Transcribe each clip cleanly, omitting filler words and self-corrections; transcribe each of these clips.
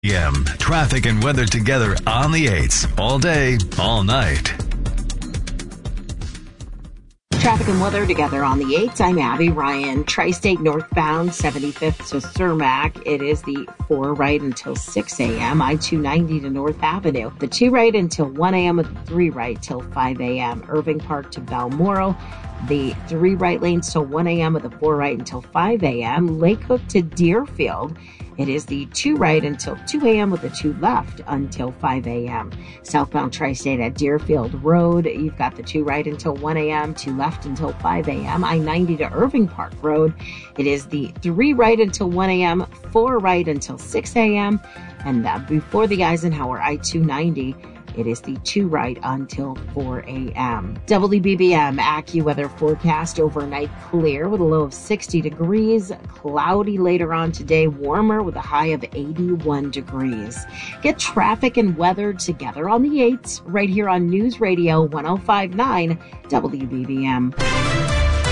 p.m. Traffic and weather together on the 8s. All day, all night. Traffic and weather together on the 8s. I'm Abby Ryan. Tri-State northbound 75th to Cermak. It is the 4 right until 6 a.m. I-290 to North Avenue. The 2 right until 1 a.m. with the 3 right till 5 a.m. Irving Park to Balmoral. The 3 right lanes till 1 a.m. with the 4 right until 5 a.m. Lake Hook to Deerfield. It is the 2 right until 2 a.m. with the 2 left until 5 a.m. Southbound Tri-State at Deerfield Road, you've got the 2 right until 1 a.m., 2 left until 5 a.m. I-90 to Irving Park Road, it is the 3 right until 1 a.m., 4 right until 6 a.m., and before the Eisenhower I-290, it is the 2 right until 4 a.m. WBBM AccuWeather forecast overnight clear with a low of 60 degrees. Cloudy later on today, warmer with a high of 81 degrees. Get traffic and weather together on the 8s right here on News Radio 105.9 WBBM.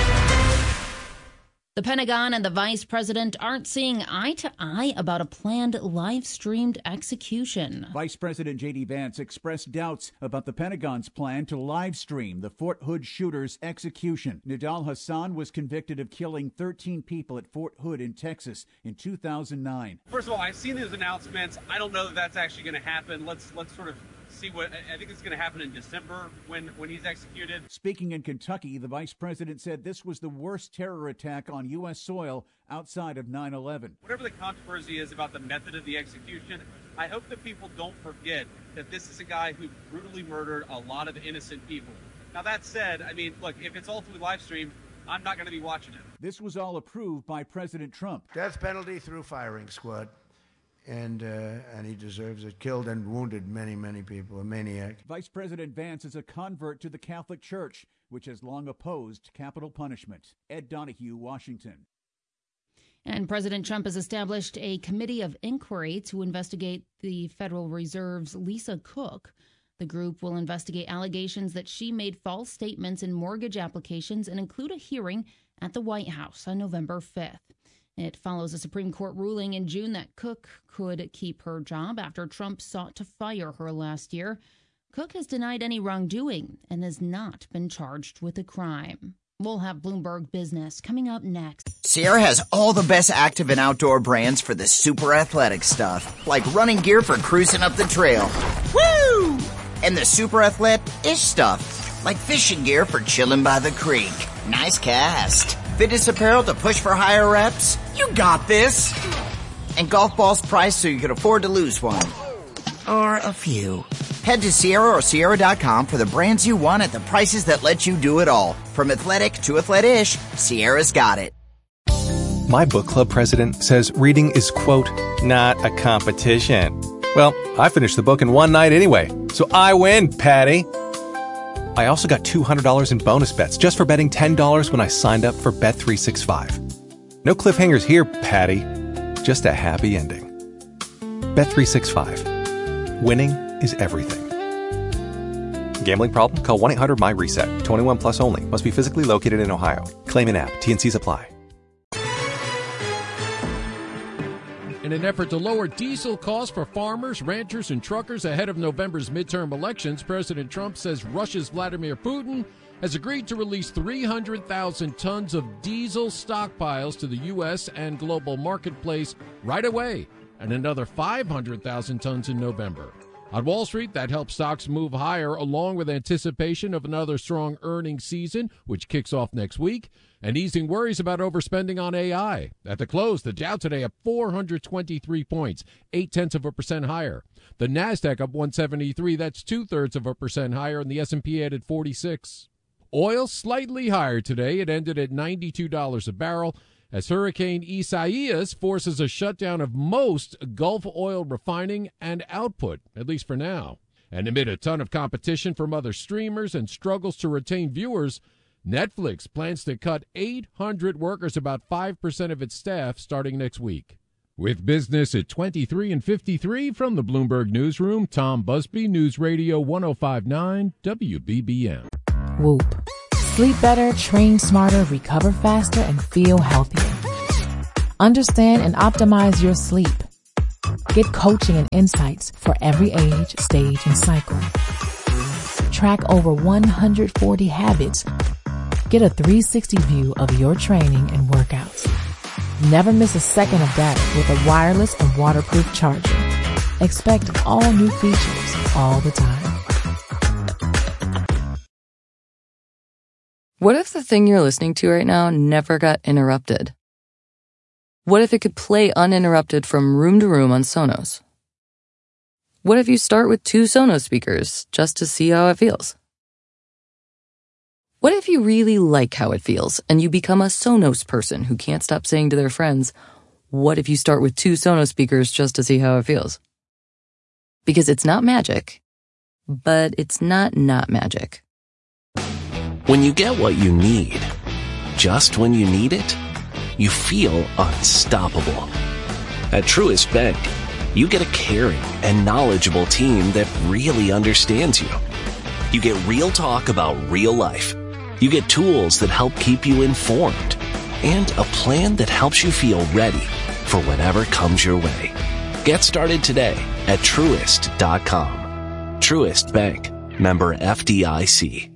The Pentagon and the Vice President aren't seeing eye to eye about a planned live-streamed execution. Vice President J.D. Vance expressed doubts about the Pentagon's plan to live-stream the Fort Hood shooter's execution. Nidal Hassan was convicted of killing 13 people at Fort Hood in Texas in 2009. First of all, I've seen those announcements. I don't know that that's actually going to happen. Let's sort of see what I think it's going to happen in December when he's executed. Speaking in Kentucky, the vice president said this was the worst terror attack on U.S. soil outside of 9/11. Whatever the controversy is about the method of the execution, I hope that people don't forget that this is a guy who brutally murdered a lot of innocent people. Now, that said, I mean, look, if it's ultimately live streamed, I'm not going to be watching it. This was all approved by President Trump. Death penalty through firing squad. And he deserves it. Killed and wounded many, many people. A maniac. Vice President Vance is a convert to the Catholic Church, which has long opposed capital punishment. Ed Donahue, Washington. And President Trump has established a committee of inquiry to investigate the Federal Reserve's Lisa Cook. The group will investigate allegations that she made false statements in mortgage applications and include a hearing at the White House on November 5th. It follows a Supreme Court ruling in June that Cook could keep her job after Trump sought to fire her last year. Cook has denied any wrongdoing and has not been charged with a crime. We'll have Bloomberg Business coming up next. Sierra has all the best active and outdoor brands for the super athletic stuff, like running gear for cruising up the trail. Woo! And the super athlete-ish stuff, like fishing gear for chilling by the creek. Nice cast. Fitness apparel to push for higher reps? You got this! And golf balls priced so you can afford to lose one. Or a few. Head to Sierra or Sierra.com for the brands you want at the prices that let you do it all. From athletic to athlete-ish, Sierra's got it. My book club president says reading is, quote, not a competition. Well, I finished the book in one night anyway, so I win, Patty. I also got $200 in bonus bets just for betting $10 when I signed up for Bet365. No cliffhangers here, Patty. Just a happy ending. Bet365. Winning is everything. Gambling problem? Call 1-800-MY-RESET. 21 plus only. Must be physically located in Ohio. Claim an app. T&Cs apply. In an effort to lower diesel costs for farmers, ranchers, and truckers ahead of November's midterm elections, President Trump says Russia's Vladimir Putin has agreed to release 300,000 tons of diesel stockpiles to the U.S. and global marketplace right away, and another 500,000 tons in November. On Wall Street, that helped stocks move higher, along with anticipation of another strong earnings season, which kicks off next week, and easing worries about overspending on AI. At the close, the Dow today up 423 points, 0.8% higher. The Nasdaq up 173, that's 0.2% higher, and the S&P added 46. Oil slightly higher today. It ended at $92 a barrel, as Hurricane Isaias forces a shutdown of most Gulf oil refining and output, at least for now. And amid a ton of competition from other streamers and struggles to retain viewers, Netflix plans to cut 800 workers, about 5% of its staff, starting next week. With business at 23 and 53 from the Bloomberg Newsroom, Tom Busby, News Radio 105.9 WBBM. Whoop. Sleep better, train smarter, recover faster, and feel healthier. Understand and optimize your sleep. Get coaching and insights for every age, stage, and cycle. Track over 140 habits. Get a 360 view of your training and workouts. Never miss a second of data with a wireless and waterproof charger. Expect all new features all the time. What if the thing you're listening to right now never got interrupted? What if it could play uninterrupted from room to room on Sonos? What if you start with 2 Sonos speakers just to see how it feels? What if you really like how it feels and you become a Sonos person who can't stop saying to their friends, what if you start with 2 Sonos speakers just to see how it feels? Because it's not magic, but it's not magic. When you get what you need, just when you need it, you feel unstoppable. At Truist Bank, you get a caring and knowledgeable team that really understands you. You get real talk about real life. You get tools that help keep you informed and a plan that helps you feel ready for whatever comes your way. Get started today at Truist.com. Truist Bank, member FDIC.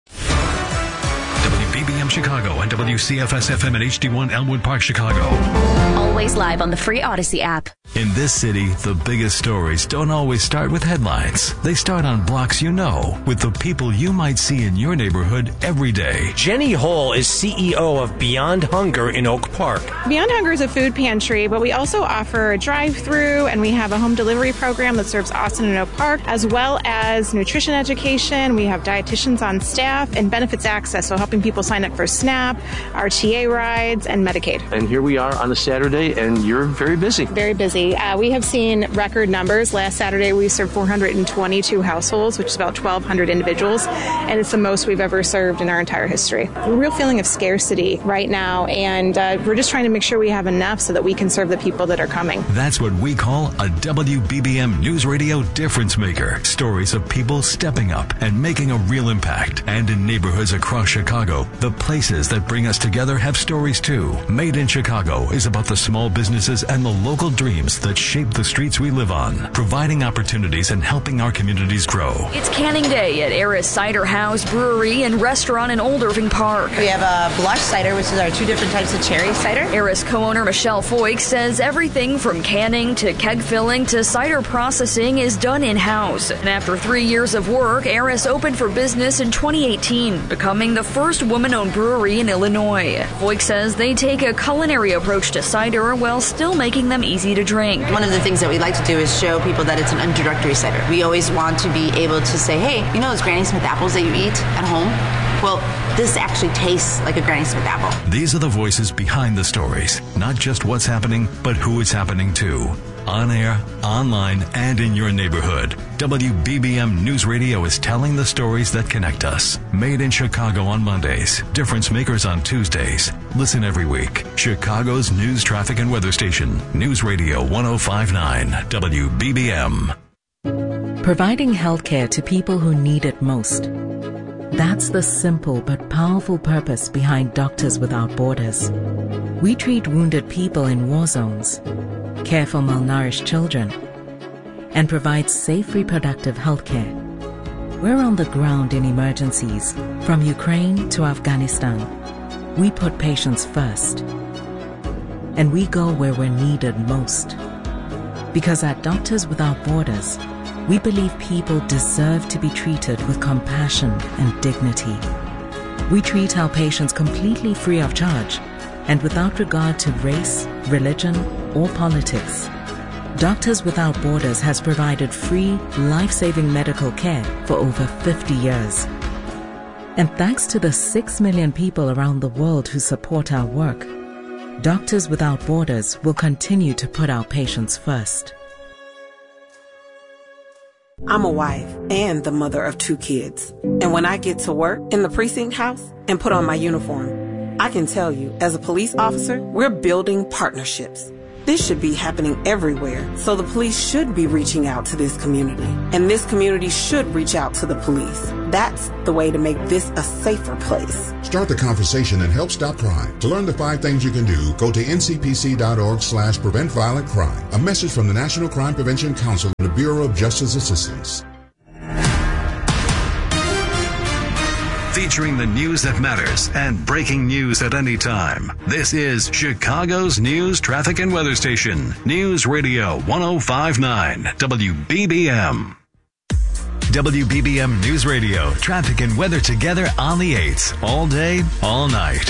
WBBM Chicago and WCFS-FM and HD1 Elmwood Park, Chicago. Always live on the free Odyssey app. In this city, the biggest stories don't always start with headlines. They start on blocks you know, with the people you might see in your neighborhood every day. Jenny Hall is CEO of Beyond Hunger in Oak Park. Beyond Hunger is a food pantry, but we also offer a drive-through, and we have a home delivery program that serves Austin and Oak Park, as well as nutrition education. We have dietitians on staff and benefits access, so helping people sign up for SNAP, RTA rides, and Medicaid. And here we are on a Saturday, and you're very busy. Very busy. We have seen record numbers. Last Saturday, we served 422 households, which is about 1,200 individuals, and it's the most we've ever served in our entire history. A real feeling of scarcity right now, and we're just trying to make sure we have enough so that we can serve the people that are coming. That's what we call a WBBM News Radio difference maker. Stories of people stepping up and making a real impact. And in neighborhoods across Chicago, the places that bring us together have stories too. Made in Chicago is about the small businesses and the local dreams that shape the streets we live on, providing opportunities and helping our communities grow. It's Canning Day at Eris Cider House, Brewery, and Restaurant in Old Irving Park. We have a blush cider, which is our 2 different types of cherry cider. Eris co-owner Michelle Foyk says everything from canning to keg filling to cider processing is done in-house. And after 3 years of work, Eris opened for business in 2018, becoming the first woman-owned brewery in Illinois. Foyk says they take a culinary approach to cider while still making them easy to drink. One of the things that we like to do is show people that it's an introductory cider. We always want to be able to say, hey, you know those Granny Smith apples that you eat at home? Well, this actually tastes like a Granny Smith apple. These are the voices behind the stories, not just what's happening, but who it's happening to. On air, online, and in your neighborhood, WBBM News Radio is telling the stories that connect us. Made in Chicago on Mondays, difference makers on Tuesdays. Listen every week. Chicago's news, traffic, and weather station. News Radio 105.9 WBBM. Providing healthcare to people who need it most. That's the simple but powerful purpose behind Doctors Without Borders. We treat wounded people in war zones, care for malnourished children, and provide safe reproductive health care. We're on the ground in emergencies, from Ukraine to Afghanistan. We put patients first. And we go where we're needed most. Because at Doctors Without Borders, we believe people deserve to be treated with compassion and dignity. We treat our patients completely free of charge and without regard to race, religion, or politics. Doctors Without Borders has provided free, life-saving medical care for over 50 years. And thanks to the 6 million people around the world who support our work, Doctors Without Borders will continue to put our patients first. I'm a wife and the mother of 2 kids. And when I get to work in the precinct house and put on my uniform, I can tell you, as a police officer, we're building partnerships. This should be happening everywhere, so the police should be reaching out to this community. And this community should reach out to the police. That's the way to make this a safer place. Start the conversation and help stop crime. To learn the 5 things you can do, go to ncpc.org/prevent violent crime. A message from the National Crime Prevention Council and the Bureau of Justice Assistance. Featuring the news that matters and breaking news at any time. This is Chicago's news, traffic, and weather station. News Radio 105.9 WBBM. WBBM News Radio, traffic and weather together on the 8s. All day, all night.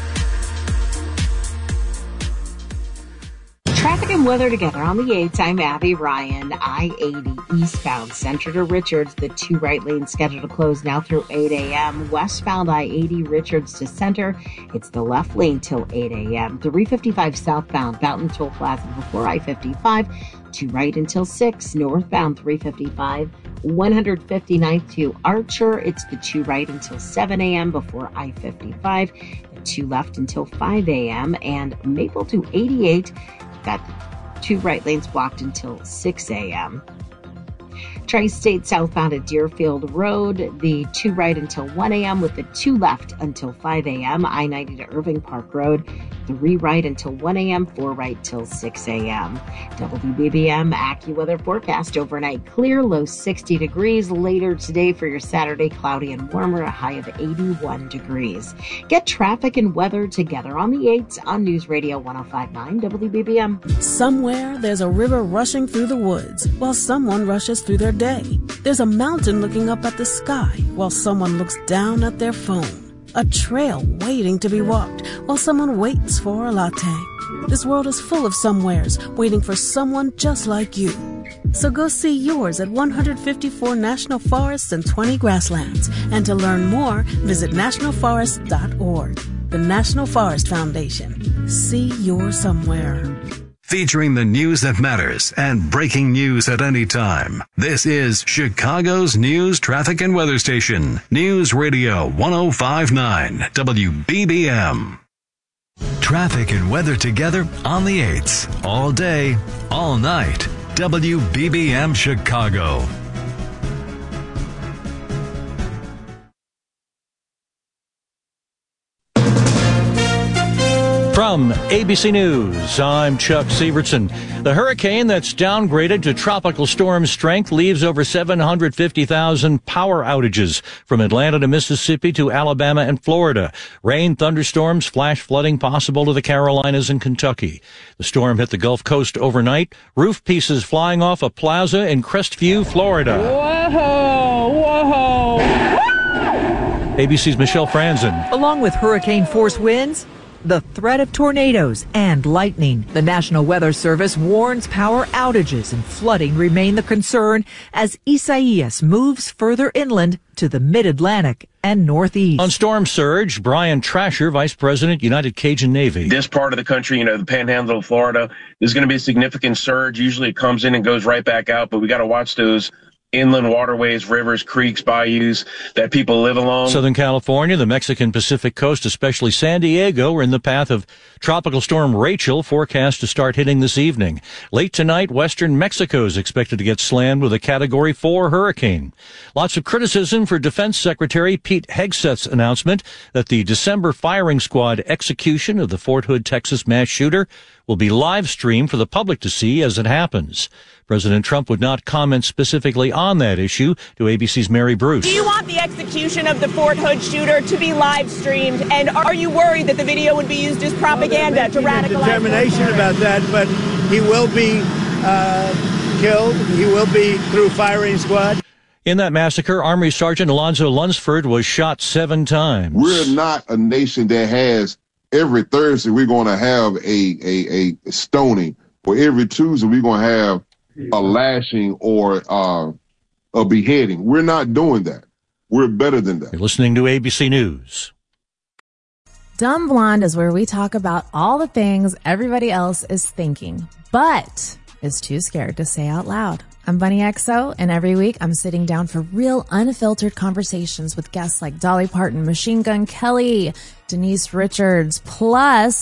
Traffic and weather together on the 8s. I'm Abby Ryan. I-80 eastbound, Center to Richards. The 2 right lanes scheduled to close now through 8 a.m. Westbound I-80 Richards to Center. It's the left lane till 8 a.m. 355 southbound, Fountain Toll Plaza before I-55. 2 right until 6. Northbound 355. 159th to Archer. It's the 2 right until 7 a.m. before I-55. The 2 left until 5 a.m. And Maple to 88. Got 2 right lanes blocked until 6 a.m. Tri-State southbound at Deerfield Road, the 2 right until 1 a.m. with the 2 left until 5 a.m. I-90 to Irving Park Road, 3 right until 1 a.m., 4 right till 6 a.m. WBBM AccuWeather forecast overnight clear, low 60 degrees. Later today for your Saturday, cloudy and warmer, a high of 81 degrees. Get traffic and weather together on the 8s on News Radio 105.9 WBBM. Somewhere there's a river rushing through the woods while someone rushes through their day. There's a mountain looking up at the sky while someone looks down at their phone. A trail waiting to be walked while someone waits for a latte. This world is full of somewheres waiting for someone just like you. So go see yours at 154 national forests and 20 grasslands. And to learn more, visit nationalforest.org. The National Forest Foundation. See your somewhere. Featuring the news that matters and breaking news at any time. This is Chicago's news, traffic, and weather station. News Radio 105.9 WBBM. Traffic and weather together on the 8s. All day, all night. WBBM Chicago. From ABC News, I'm Chuck Sievertson. The hurricane that's downgraded to tropical storm strength leaves over 750,000 power outages from Atlanta to Mississippi to Alabama and Florida. Rain, thunderstorms, flash flooding possible to the Carolinas and Kentucky. The storm hit the Gulf Coast overnight. Roof pieces flying off a plaza in Crestview, Florida. Whoa! ABC's Michelle Franzen. Along with hurricane-force winds, the threat of tornadoes and lightning. The National Weather Service warns power outages and flooding remain the concern as Isaias moves further inland to the Mid-Atlantic and Northeast. On storm surge, Brian Trasher, Vice President, United Cajun Navy. This part of the country, the panhandle of Florida, there's going to be a significant surge. Usually it comes in and goes right back out, but we got to watch those inland waterways, rivers, creeks, bayous that people live along. Southern California, the Mexican Pacific coast, especially San Diego, are in the path of Tropical Storm Rachel, forecast to start hitting this evening. Late tonight, western Mexico is expected to get slammed with a Category 4 hurricane. Lots of criticism for Defense Secretary Pete Hegseth's announcement that the December firing squad execution of the Fort Hood, Texas mass shooter will be live streamed for the public to see as it happens. President Trump would not comment specifically on that issue to ABC's Mary Bruce. Do you want the execution of the Fort Hood shooter to be live streamed? And are you worried that the video would be used as propaganda to radicalize? Determination about that, but he will be killed. He will be through firing squad. In that massacre, Army Sergeant Alonzo Lunsford was shot 7 times. We're not a nation that has every Thursday we're going to have a stoning, or every Tuesday we're going to have a lashing or a beheading. We're not doing that. We're better than that. You're listening to ABC News. Dumb Blonde is where we talk about all the things everybody else is thinking, but is too scared to say out loud. I'm Bunny XO, and every week I'm sitting down for real unfiltered conversations with guests like Dolly Parton, Machine Gun Kelly, Denise Richards, plus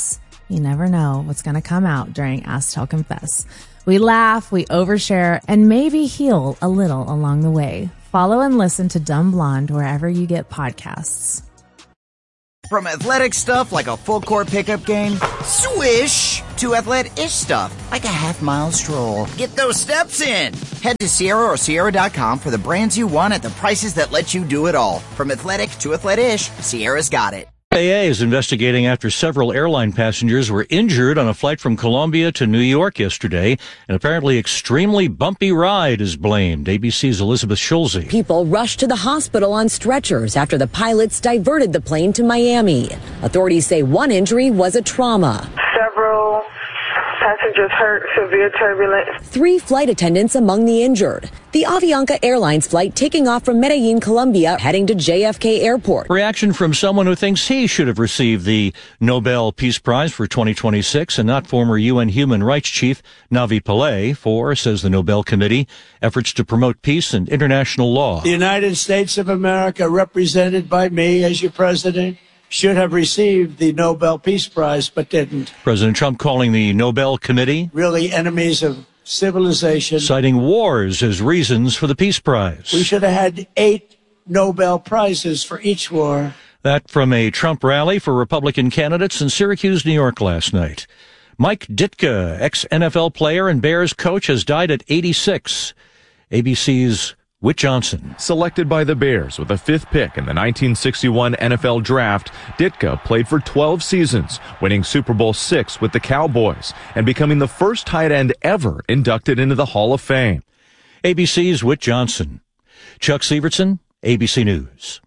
You never know what's going to come out during Ask Tell Confess. We laugh, we overshare, and maybe heal a little along the way. Follow and listen to Dumb Blonde wherever you get podcasts. From athletic stuff like a full court pickup game, swish, to athletic-ish stuff like a half-mile stroll. Get those steps in. Head to Sierra or Sierra.com for the brands you want at the prices that let you do it all. From athletic to athletic-ish, Sierra's got it. FAA is investigating after several airline passengers were injured on a flight from Colombia to New York yesterday. An apparently extremely bumpy ride is blamed. ABC's Elizabeth Schulze. People rushed to the hospital on stretchers after the pilots diverted the plane to Miami. Authorities say one injury was a trauma. Several passengers hurt, severe turbulence. 3 flight attendants among the injured. The Avianca Airlines flight taking off from Medellin, Colombia, heading to JFK Airport. Reaction from someone who thinks he should have received the Nobel Peace Prize for 2026 and not former UN Human Rights Chief Navi Pillay for, says the Nobel Committee, efforts to promote peace and international law. The United States of America, represented by me as your president, should have received the Nobel Peace Prize, but didn't. President Trump calling the Nobel Committee really enemies of civilization, citing wars as reasons for the Peace Prize. We should have had 8 Nobel Prizes for each war. That from a Trump rally for Republican candidates in Syracuse, New York last night. Mike Ditka, ex-NFL player and Bears coach, has died at 86. ABC's Whit Johnson. Selected by the Bears with the 5th pick in the 1961 NFL Draft, Ditka played for 12 seasons, winning Super Bowl VI with the Cowboys and becoming the first tight end ever inducted into the Hall of Fame. ABC's Whit Johnson. Chuck Sievertson, ABC News.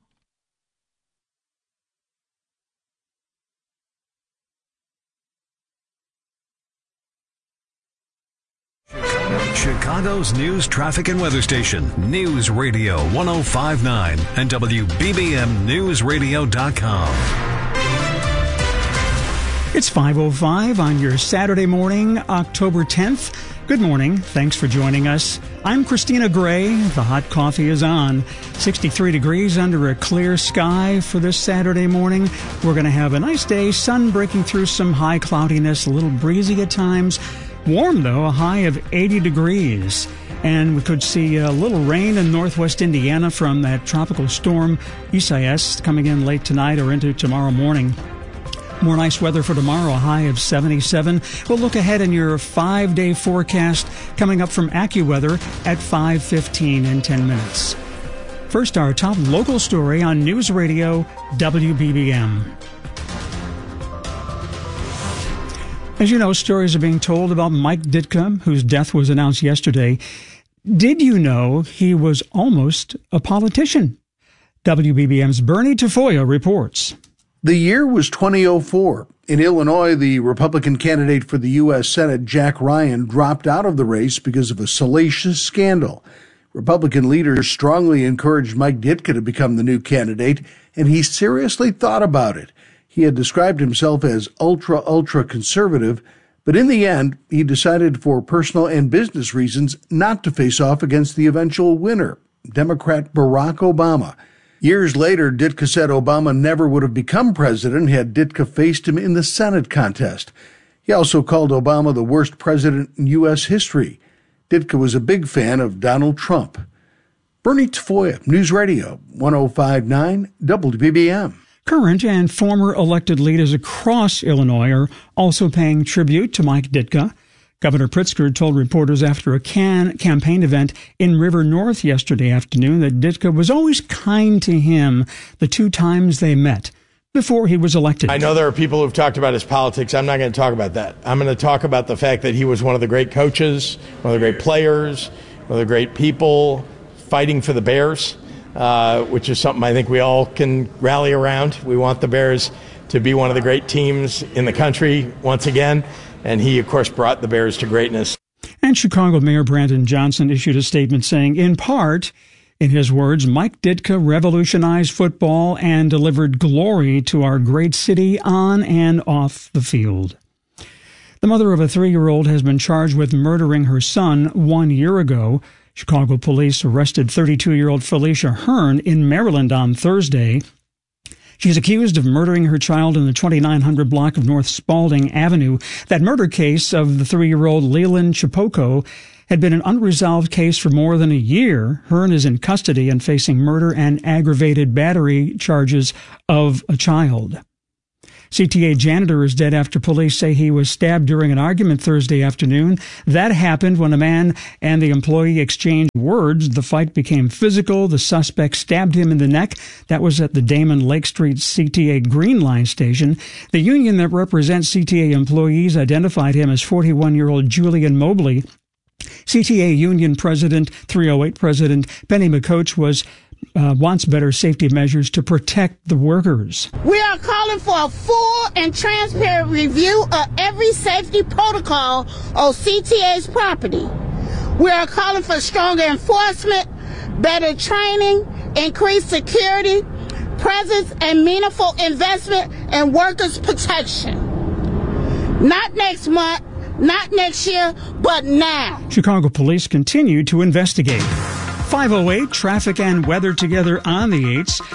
Chicago's news, traffic, and weather station, News Radio 105.9 and WBBMNewsRadio.com. It's 5:05 on your Saturday morning, October 10th. Good morning. Thanks for joining us. I'm Christina Gray. The hot coffee is on. 63 degrees under a clear sky for this Saturday morning. We're going to have a nice day, sun breaking through some high cloudiness, a little breezy at times. Warm, though, a high of 80 degrees. And we could see a little rain in northwest Indiana from that tropical storm Isaias coming in late tonight or into tomorrow morning. More nice weather for tomorrow, a high of 77. We'll look ahead in your 5-day forecast coming up from AccuWeather at 5:15 in 10 minutes. First, our top local story on News Radio WBBM. As you know, stories are being told about Mike Ditka, whose death was announced yesterday. Did you know he was almost a politician? WBBM's Bernie Tafoya reports. The year was 2004. In Illinois, the Republican candidate for the U.S. Senate, Jack Ryan, dropped out of the race because of a salacious scandal. Republican leaders strongly encouraged Mike Ditka to become the new candidate, and he seriously thought about it. He had described himself as ultra conservative, but in the end, he decided for personal and business reasons not to face off against the eventual winner, Democrat Barack Obama. Years later, Ditka said Obama never would have become president had Ditka faced him in the Senate contest. He also called Obama the worst president in U.S. history. Ditka was a big fan of Donald Trump. Bernie Tafoya, News Radio 105.9 WBBM. Current and former elected leaders across Illinois are also paying tribute to Mike Ditka. Governor Pritzker told reporters after a campaign event in River North yesterday afternoon that Ditka was always kind to him the 2 times they met before he was elected. I know there are people who've talked about his politics. I'm not going to talk about that. I'm going to talk about the fact that he was one of the great coaches, one of the great players, one of the great people fighting for the Bears. Which is something I think we all can rally around. We want the Bears to be one of the great teams in the country once again, and he, of course, brought the Bears to greatness. And Chicago Mayor Brandon Johnson issued a statement saying, in part, in his words, Mike Ditka revolutionized football and delivered glory to our great city on and off the field. The mother of a 3-year-old has been charged with murdering her son 1 year ago. Chicago police arrested 32-year-old Felicia Hearn in Maryland on Thursday. She's accused of murdering her child in the 2900 block of North Spalding Avenue. That murder case of the 3-year-old Leland Chapoko had been an unresolved case for more than a year. Hearn is in custody and facing murder and aggravated battery charges of a child. CTA janitor is dead after police say he was stabbed during an argument Thursday afternoon. That happened when a man and the employee exchanged words. The fight became physical. The suspect stabbed him in the neck. That was at the Damon Lake Street CTA Green Line station. The union that represents CTA employees identified him as 41-year-old Julian Mobley. CTA Union President, 308 President Penny McCoach wants better safety measures to protect the workers. We are calling for a full and transparent review of every safety protocol on CTA's property. We are calling for stronger enforcement, better training, increased security, presence, and meaningful investment in workers' protection. Not next month, not next year, but now. Chicago police continue to investigate. 5:08, traffic and weather together on the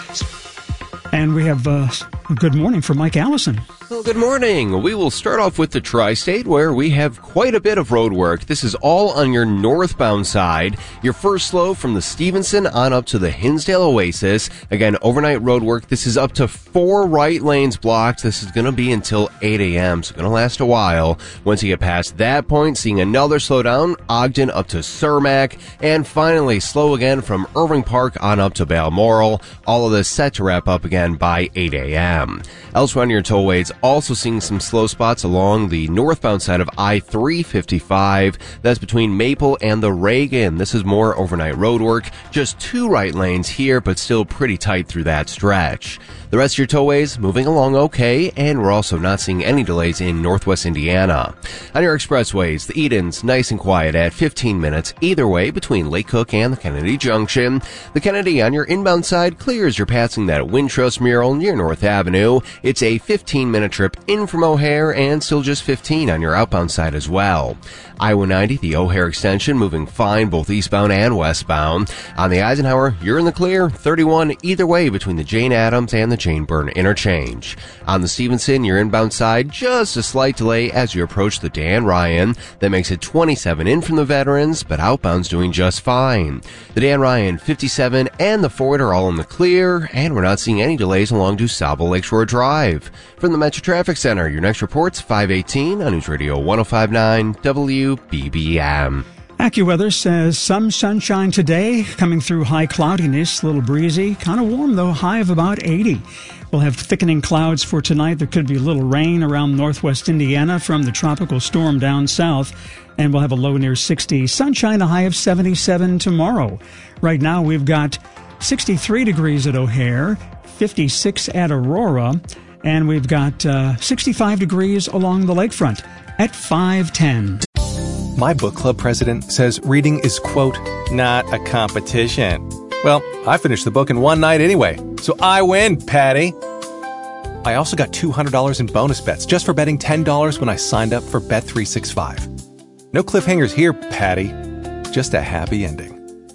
8s. And we have a good morning from Mike Allison. Well, good morning. We will start off with the Tri-State, where we have quite a bit of road work. This is all on your northbound side. Your first slow from the Stevenson on up to the Hinsdale Oasis. Again, overnight road work. This is up to 4 right lanes blocked. This is going to be until 8 a.m., so going to last a while. Once you get past that point, seeing another slowdown, Ogden up to Cermak, and finally slow again from Irving Park on up to Balmoral. All of this set to wrap up again by 8 a.m. Elsewhere on your tollways, also seeing some slow spots along the northbound side of I-355. That's between Maple and the Reagan. This is more overnight road work. Just 2 right lanes here, but still pretty tight through that stretch. The rest of your tollways moving along okay, and we're also not seeing any delays in northwest Indiana. On your expressways, the Edens nice and quiet at 15 minutes either way between Lake Cook and the Kennedy Junction. The Kennedy on your inbound side clears. You're passing that Wintrust mural near North Avenue. It's a 15-minute trip in from O'Hare and still just 15 on your outbound side as well. I-190, the O'Hare extension, moving fine both eastbound and westbound. On the Eisenhower, you're in the clear, 31 either way between the Jane Addams and the Jane Byrne interchange. On the Stevenson, your inbound side, just a slight delay as you approach the Dan Ryan. That makes it 27 in from the Veterans, but outbound's doing just fine. The Dan Ryan, 57, and the Ford are all in the clear, and we're not seeing any delays along DuSable Lakeshore Drive. From the Metro Traffic Center, your next report's 518 on News Radio 105.9 WBBM. AccuWeather says some sunshine today, coming through high cloudiness, a little breezy, kind of warm though, high of about 80. We'll have thickening clouds for tonight. There could be a little rain around northwest Indiana from the tropical storm down south, and we'll have a low near 60. Sunshine, a high of 77 tomorrow. Right now we've got 63 degrees at O'Hare, 56 at Aurora, and we've got 65 degrees along the lakefront at 510. My book club president says reading is, quote, not a competition. Well, I finished the book in one night anyway, so I win, Patty. I also got $200 in bonus bets just for betting $10 when I signed up for Bet365. No cliffhangers here, Patty. Just a happy ending.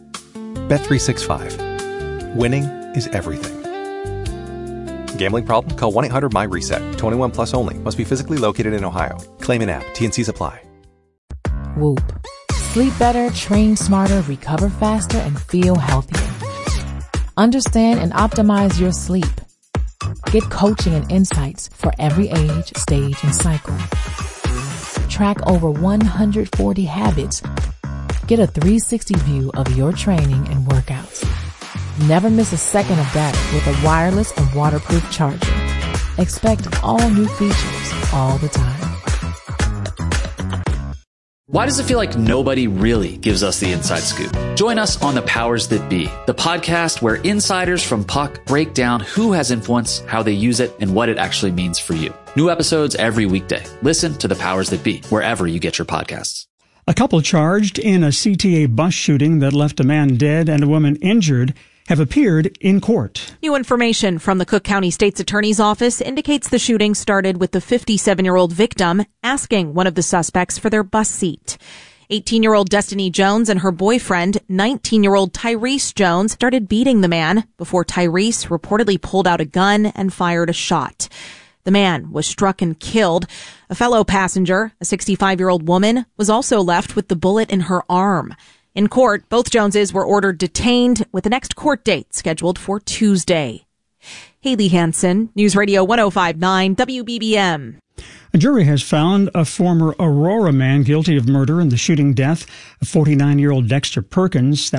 Bet365. Winning is everything. Gambling problem? Call 1-800-MY-RESET. 21 plus only. Must be physically located in Ohio. Claim an app. T&Cs apply. Whoop. Sleep better, train smarter, recover faster, and feel healthier. Understand and optimize your sleep. Get coaching and insights for every age, stage, and cycle. Track over 140 habits. Get a 360 view of your training and workouts. Never miss a second of data with a wireless and waterproof charger. Expect all new features all the time. Why does it feel like nobody really gives us the inside scoop? Join us on The Powers That Be, the podcast where insiders from Puck break down who has influence, how they use it, and what it actually means for you. New episodes every weekday. Listen to The Powers That Be, wherever you get your podcasts. A couple charged in a CTA bus shooting that left a man dead and a woman injured have appeared in court. New information from the Cook County State's Attorney's Office indicates the shooting started with the 57-year-old victim asking one of the suspects for their bus seat. 18-year-old Destiny Jones and her boyfriend, 19-year-old Tyrese Jones, started beating the man before Tyrese reportedly pulled out a gun and fired a shot. The man was struck and killed. A fellow passenger, a 65-year-old woman, was also left with the bullet in her arm. In court, both Joneses were ordered detained with the next court date scheduled for Tuesday. Haley Hansen, News Radio 105.9 WBBM. A jury has found a former Aurora man guilty of murder in the shooting death of 49-year-old Dexter Perkins. That